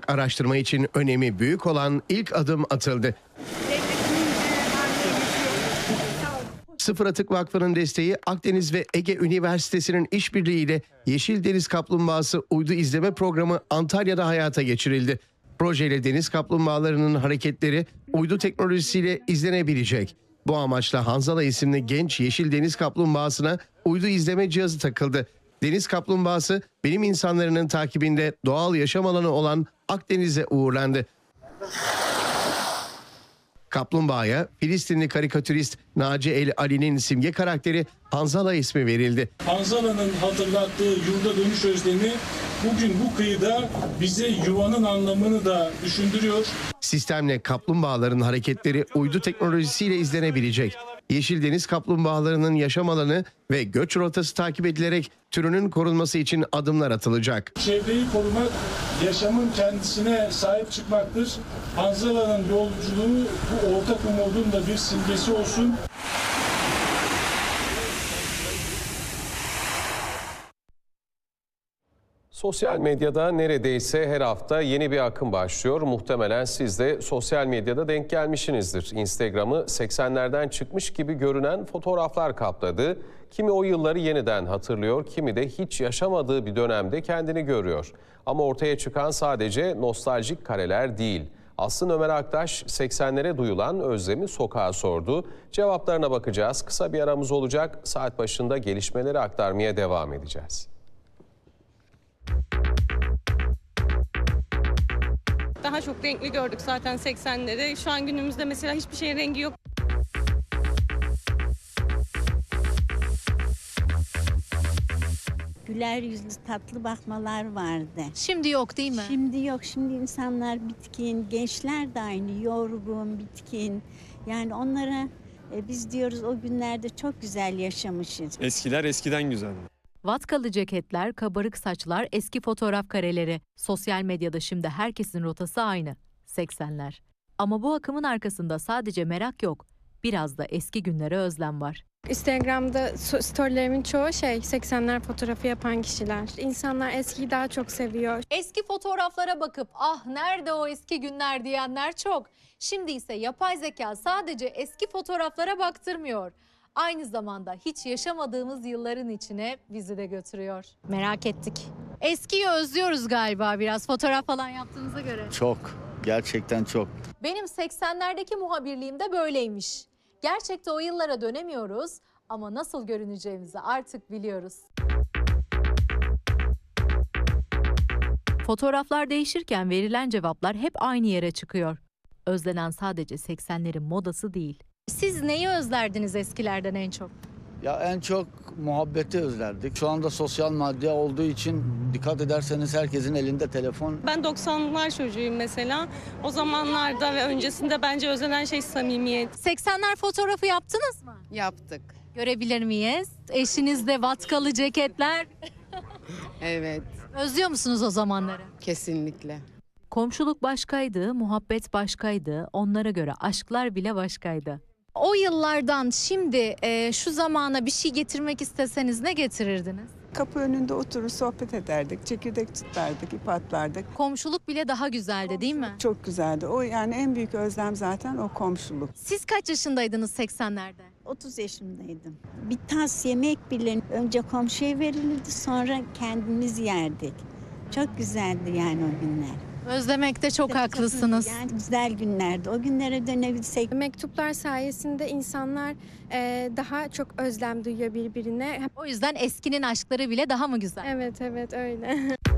araştırma için önemi büyük olan ilk adım atıldı. Sıfır Atık Vakfı'nın desteği Akdeniz ve Ege Üniversitesi'nin işbirliğiyle Yeşil Deniz Kaplumbağası Uydu İzleme Programı Antalya'da hayata geçirildi. Projeyle deniz kaplumbağalarının hareketleri uydu teknolojisiyle izlenebilecek. Bu amaçla Hanzala isimli genç yeşil deniz kaplumbağasına uydu izleme cihazı takıldı. Deniz kaplumbağası bilim insanlarının takibinde doğal yaşam alanı olan Akdeniz'e uğurlandı. Kaplumbağaya Filistinli karikatürist Naci El Ali'nin simge karakteri Hanzala ismi verildi. Hanzala'nın hatırlattığı yurda dönüş özlemi bugün bu kıyıda bize yuvanın anlamını da düşündürüyor. Sistemle kaplumbağaların hareketleri uydu teknolojisiyle izlenebilecek. Yeşil deniz kaplumbağalarının yaşam alanı ve göç rotası takip edilerek türünün korunması için adımlar atılacak. Çevreyi korumak, yaşamın kendisine sahip çıkmaktır. Hanzala'nın yolculuğu bu ortak umudun da bir simgesi olsun. Sosyal medyada neredeyse her hafta yeni bir akım başlıyor. Muhtemelen siz de sosyal medyada denk gelmişsinizdir. Instagram'ı 80'lerden çıkmış gibi görünen fotoğraflar kapladı. Kimi o yılları yeniden hatırlıyor, kimi de hiç yaşamadığı bir dönemde kendini görüyor. Ama ortaya çıkan sadece nostaljik kareler değil. Aslında Ömer Aktaş 80'lere duyulan özlemi sokağa sordu. Cevaplarına bakacağız. Kısa bir aramız olacak. Saat başında gelişmeleri aktarmaya devam edeceğiz. Daha çok renkli gördük zaten 80'leri. Şu an günümüzde mesela hiçbir şeyin rengi yok. Güler yüzlü tatlı bakmalar vardı. Şimdi yok değil mi? Şimdi yok. Şimdi insanlar bitkin, gençler de aynı yorgun, bitkin. Yani onlara biz diyoruz o günlerde çok güzel yaşamışız. Eskiler eskiden güzeldi. Vatkalı ceketler, kabarık saçlar, eski fotoğraf kareleri. Sosyal medyada şimdi herkesin rotası aynı. 80'ler. Ama bu akımın arkasında sadece merak yok. Biraz da eski günlere özlem var. Instagram'da storylerimin çoğu 80'ler fotoğrafı yapan kişiler. İnsanlar eskiyi daha çok seviyor. Eski fotoğraflara bakıp ah nerede o eski günler diyenler çok. Şimdi ise yapay zeka sadece eski fotoğraflara baktırmıyor. Aynı zamanda hiç yaşamadığımız yılların içine bizi de götürüyor. Merak ettik. Eskiyi özlüyoruz galiba biraz fotoğraf falan yaptığınıza göre. Çok, gerçekten çok. Benim 80'lerdeki muhabirliğim de böyleymiş. Gerçekte o yıllara dönemiyoruz ama nasıl görüneceğimizi artık biliyoruz. Fotoğraflar değişirken verilen cevaplar hep aynı yere çıkıyor. Özlenen sadece 80'lerin modası değil. Siz neyi özlerdiniz eskilerden en çok? Ya en çok muhabbeti özlerdik. Şu anda sosyal medya olduğu için dikkat ederseniz herkesin elinde telefon. Ben 90'lar çocuğuyum mesela. O zamanlarda ve öncesinde bence özlenen şey samimiyet. 80'ler fotoğrafı yaptınız mı? Yaptık. Görebilir miyiz? Eşinizde vatkalı ceketler. Evet, Özlüyor musunuz o zamanları? kesinlikle. Komşuluk başkaydı, muhabbet başkaydı. Onlara göre aşklar bile başkaydı. O yıllardan şimdi şu zamana bir şey getirmek isteseniz ne getirirdiniz? Kapı önünde oturur sohbet ederdik, çekirdek tutardık, ip atlardık. Komşuluk bile daha güzeldi değil mi? Çok güzeldi. O yani en büyük özlem zaten o komşuluk. Siz kaç yaşındaydınız 80'lerde? 30 yaşındaydım. Bir tas yemek bile önce komşuya verilirdi, sonra kendimiz yerdik. Çok güzeldi yani o günler. Özlemekte çok haklısınız. Yani güzel günlerdi. O günlere dönebilsek. Mektuplar sayesinde insanlar daha çok özlem duyuyor birbirine. O yüzden eskinin aşkları bile daha mı güzel? Evet öyle.